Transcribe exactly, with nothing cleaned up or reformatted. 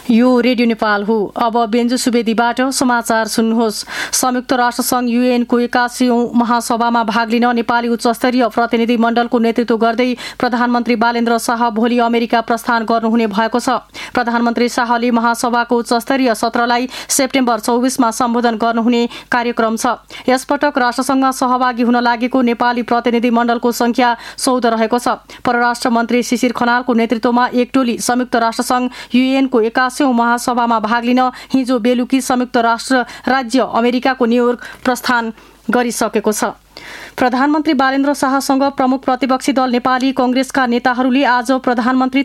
यो रेडियो नेपाल हो। अब बेन्जु सुवेदीबाट समाचार सुन्नुहोस्। संयुक्त राष्ट्रसङ्घ युएनको एकासीौं महासभामा भाग लिन नेपाली उच्चस्तरीय प्रतिनिधि मण्डलको नेतृत्व गर्दै प्रधानमन्त्री बालेन्द्र शाह भोलि अमेरिका प्रस्थान गर्नुहुने भएको छ। प्रधानमन्त्री शाहले महासभाको उच्चस्तरीय सत्रलाई सेप्टेम्बर चौबिसमा सम्बोधन गर्नुहुने कार्यक्रम छ। यसपटक राष्ट्रसङ्घमा सहभागी हुन लागेको नेपाली प्रतिनिधि मण्डलको संख्या चौध रहेको छ। परराष्ट्र मन्त्री शिशिर खनालको नेतृत्वमा एक टोली संयुक्त राष्ट्रसङ्घ युएनको एकासी महासभामा भाग लिन हिजो बेलुकी संयुक्त राष्ट्र राज्य अमेरिकाको न्युयोर्क प्रस्थान गरिसकेको छ। प्रधानमन्त्री बालेन्द्र शाहसँग प्रमुख प्रतिपक्षी दल नेपाली कांग्रेसका नेताहरूले आज प्रधानमन्त्री